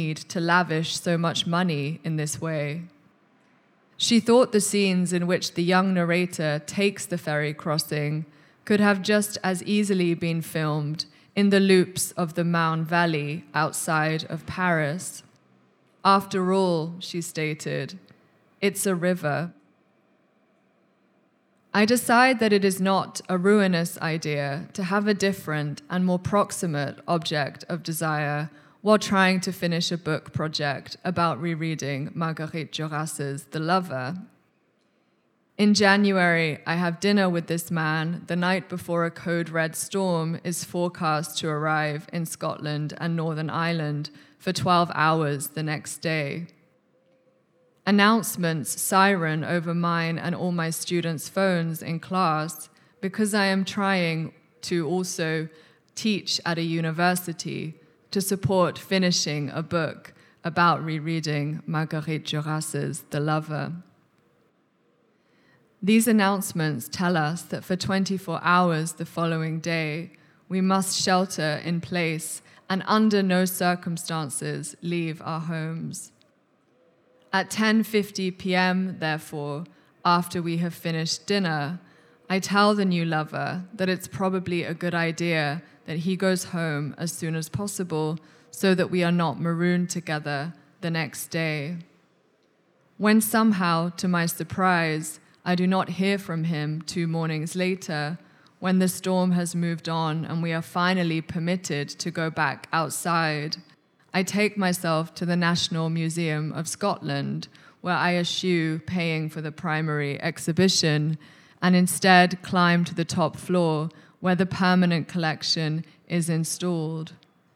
need to lavish so much money in this way. She thought the scenes in which the young narrator takes the ferry crossing could have just as easily been filmed in the loops of the Marne Valley outside of Paris. After all, she stated, it's a river. I decide that it is not a ruinous idea to have a different and more proximate object of desire while trying to finish a book project about rereading Marguerite Duras's The Lover. In January, I have dinner with this man the night before a code red storm is forecast to arrive in Scotland and Northern Ireland for 12 hours the next day. Announcements siren over mine and all my students' phones in class because I am trying to also teach at a university to support finishing a book about rereading Marguerite Duras's The Lover. These announcements tell us that for 24 hours the following day, we must shelter in place and under no circumstances leave our homes. At 10:50 p.m., therefore, after we have finished dinner, I tell the new lover that it's probably a good idea that he goes home as soon as possible so that we are not marooned together the next day. When somehow, to my surprise, I do not hear from him 2 mornings later, when the storm has moved on and we are finally permitted to go back outside, I take myself to the National Museum of Scotland, where I eschew paying for the primary exhibition and instead climb to the top floor where the permanent collection is installed.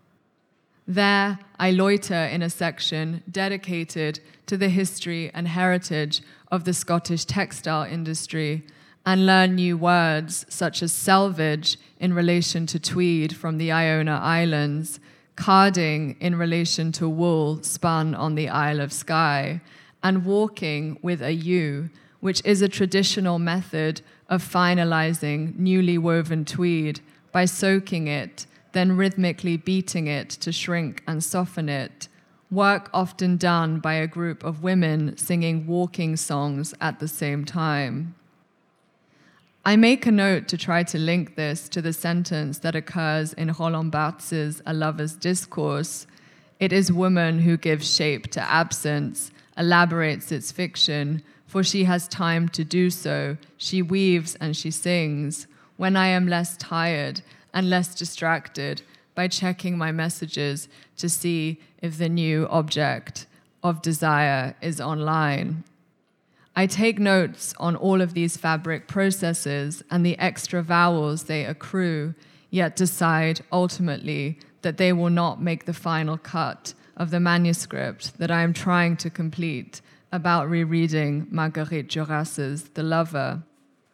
There, I loiter in a section dedicated to the history and heritage of the Scottish textile industry and learn new words such as selvage in relation to tweed from the Iona Islands, carding in relation to wool spun on the Isle of Skye, and walking with a U, which is a traditional method of finalizing newly woven tweed by soaking it, then rhythmically beating it to shrink and soften it, work often done by a group of women singing walking songs at the same time. I make a note to try to link this to the sentence that occurs in Roland Barthes's A Lover's Discourse. It is woman who gives shape to absence, elaborates its fiction, for she has time to do so, she weaves and she sings, when I am less tired and less distracted by checking my messages to see if the new object of desire is online. I take notes on all of these fabric processes and the extra vowels they accrue, yet decide ultimately that they will not make the final cut of the manuscript that I am trying to complete about rereading Marguerite Duras's The Lover.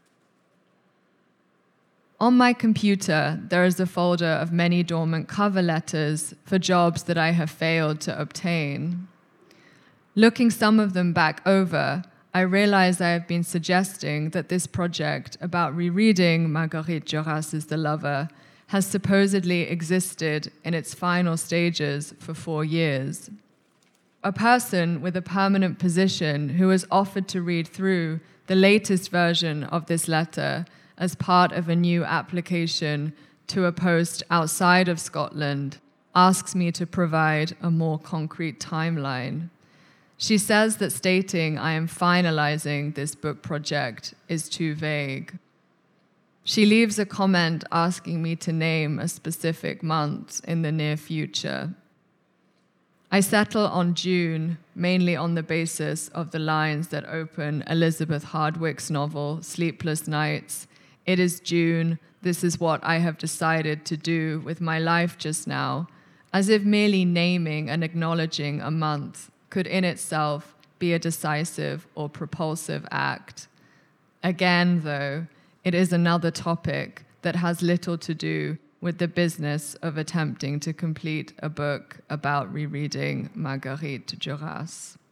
On my computer, there is a folder of many dormant cover letters for jobs that I have failed to obtain. Looking some of them back over, I realize I have been suggesting that this project about rereading Marguerite Duras's The Lover has supposedly existed in its final stages for 4 years. A person with a permanent position who was offered to read through the latest version of this letter as part of a new application to a post outside of Scotland asks me to provide a more concrete timeline. She says that stating I am finalizing this book project is too vague. She leaves a comment asking me to name a specific month in the near future. I settle on June, mainly on the basis of the lines that open Elizabeth Hardwick's novel, Sleepless Nights. It is June, this is what I have decided to do with my life just now, as if merely naming and acknowledging a month could in itself be a decisive or propulsive act. Again, though, it is another topic that has little to do with the business of attempting to complete a book about rereading Marguerite Duras.